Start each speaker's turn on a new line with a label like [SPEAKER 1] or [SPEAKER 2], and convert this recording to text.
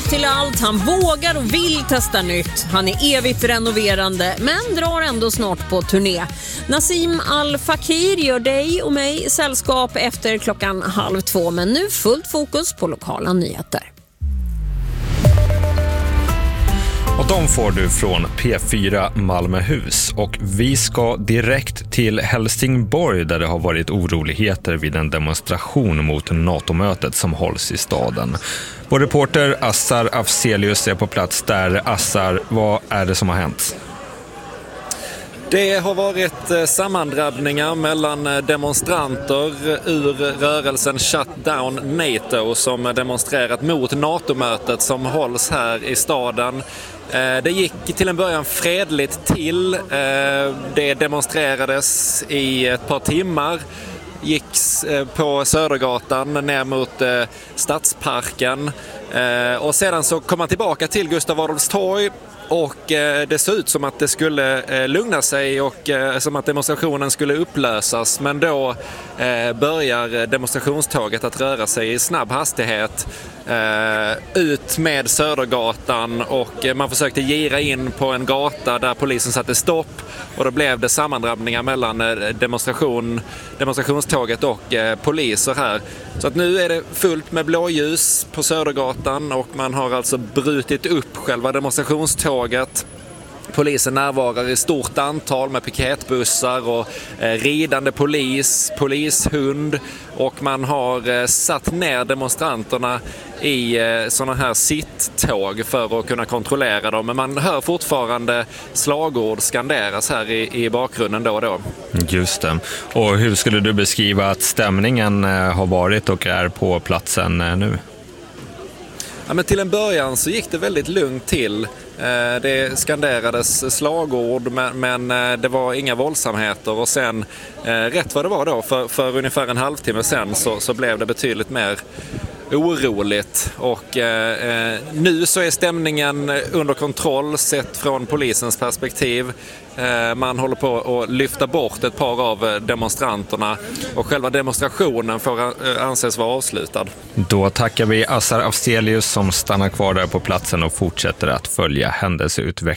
[SPEAKER 1] till allt, han vågar och vill testa nytt. Han är evigt renoverande men drar ändå snart på turné. Nassim Al Fakir gör dig och mig sällskap efter 1:30, men nu fullt fokus på lokala nyheter.
[SPEAKER 2] Och de får du från P4 Malmöhus, och vi ska direkt till Helsingborg där det har varit oroligheter vid en demonstration mot NATO-mötet som hålls i staden. Vår reporter Assar Afzelius är på plats där. Assar, vad är det som har hänt?
[SPEAKER 3] Det har varit sammandrabbningar mellan demonstranter ur rörelsen Shut Down NATO som demonstrerat mot NATO-mötet som hålls här i staden. Det gick till en början fredligt till. Det demonstrerades i ett par timmar. Gicks på Södergatan ner mot Stadsparken. Och sedan så kom man tillbaka till Gustav Adolfs torg. Och det såg ut som att det skulle lugna sig och som att demonstrationen skulle upplösas. Men då börjar demonstrationståget att röra sig i snabb hastighet ut med Södergatan, och man försökte gira in på en gata där polisen satte stopp, och då blev det sammandrabbningar mellan demonstrationståget och poliser här. Så att nu är det fullt med blåljus på Södergatan och man har alltså brutit upp själva demonstrationståget. Polisen närvarar i stort antal med piketbussar och ridande polishund, och man har satt ner demonstranterna i sådana här sitttåg för att kunna kontrollera dem. Men man hör fortfarande slagord skanderas här i bakgrunden då och då.
[SPEAKER 2] Just det. Och hur skulle du beskriva att stämningen har varit och är på platsen nu?
[SPEAKER 3] Ja, men till en början så gick det väldigt lugnt till. Det skanderades slagord men det var inga våldsamheter, och sen rätt vad det var då för ungefär en halvtimme sen så blev det betydligt mer oroligt, och nu så är stämningen under kontroll sett från polisens perspektiv. Man håller på att lyfta bort ett par av demonstranterna och själva demonstrationen får anses vara avslutad.
[SPEAKER 2] Då tackar vi Assar Afzelius som stannar kvar där på platsen och fortsätter att följa händelseutvecklingen.